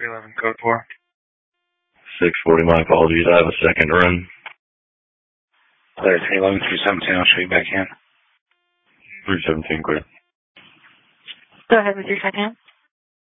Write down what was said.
311 code 4. 640, my apologies. I have a second run. Clear 311, 317, I'll show you back in. 317, clear. Go ahead with your second.